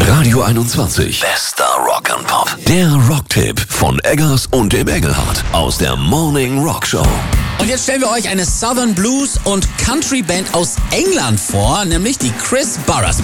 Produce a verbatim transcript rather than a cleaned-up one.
Radio einundzwanzig. Bester Rock and Pop. Der Rocktipp von Eggers und dem Engelhardt aus der Morning Rock Show. Und jetzt stellen wir euch eine Southern Blues und Country Band aus England vor, nämlich die Chris Burres.